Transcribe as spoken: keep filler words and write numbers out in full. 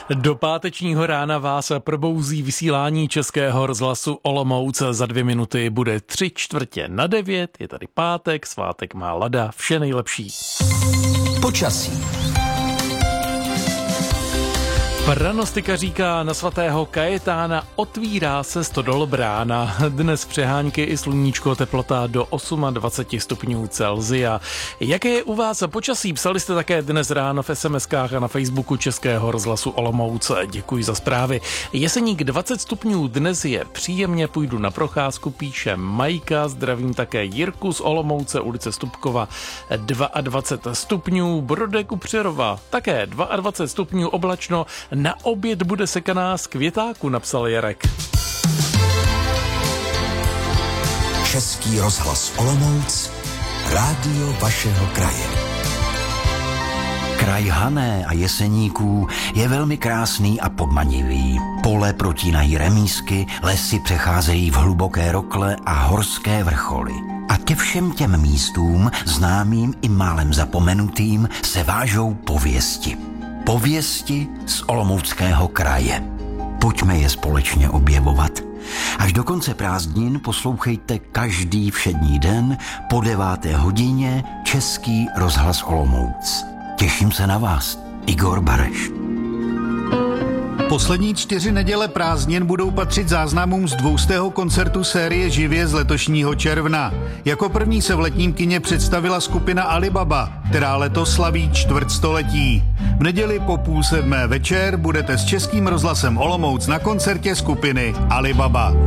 Do pátečního rána vás probouzí vysílání Českého rozhlasu Olomouc. Za dvě minuty bude tři čtvrtě na devět. Je tady pátek, svátek má Lada, vše nejlepší. Počasí. Pranostika říká na svatého Kajetána, otvírá se stodol brána. Dnes přehánky i sluníčko, teplota do dvacet osm stupňů Celsia. Jaké je u vás počasí? Psali jste také dnes ráno v es em eskách a na Facebooku Českého rozhlasu Olomouc. Děkuji za zprávy. Jeseník dvacet stupňů, dnes je příjemně, půjdu na procházku, píše Majka. Zdravím také Jirku z Olomouce, ulice Stupkova, dvacet dva stupňů. Brodek u Přerova, také dvacet dva stupňů, oblačno. Na oběd bude sekaná z květáku, napsal Jarek. Český rozhlas Olomouc, rádio vašeho kraje. Kraj Hané a Jeseníků je velmi krásný a podmanivý. Pole protínají remísky, lesy přecházejí v hluboké rokle a horské vrcholy. A ke všem těm místům, známým i málem zapomenutým, se vážou pověsti. Pověsti z Olomouckého kraje. Pojďme je společně objevovat. Až do konce prázdnin poslouchejte každý všední den po deváté hodině Český rozhlas Olomouc. Těším se na vás, Igor Bareš. Poslední čtyři neděle prázdnin budou patřit záznamům z dvoustého koncertu série Živě z letošního června. Jako první se v letním kině představila skupina Alibaba, která letos slaví čtvrtstoletí. V neděli po půl sedmé večer budete s Českým rozhlasem Olomouc na koncertě skupiny Alibaba.